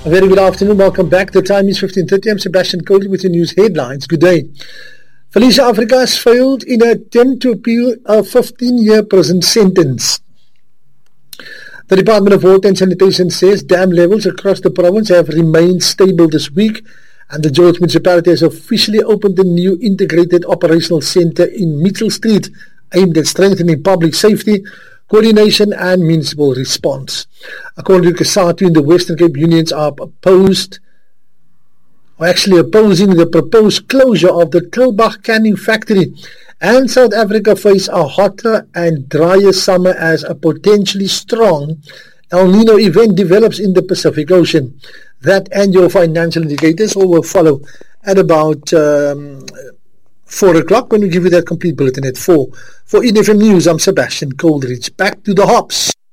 A very good afternoon. Welcome back. The time is 15:30. I'm Sebastian Coley with the news headlines. Good day. Felicia Africa has failed in an attempt to appeal a 15-year prison sentence. The Department of Water and Sanitation says dam levels across the province have remained stable this week, and the George Municipality has officially opened a new integrated operational centre in Mitchell Street aimed at strengthening public safety, coordination and municipal response. According to COSATU in the Western Cape, unions are opposing the proposed closure of the Tilbach canning factory, and South Africa face a hotter and drier summer as a potentially strong El Nino event develops in the Pacific Ocean. That and your financial indicators will follow at about 4 o'clock when we give you that complete bulletin at 4. For EFM News, I'm Sebastian Coldridge. Back to the hops.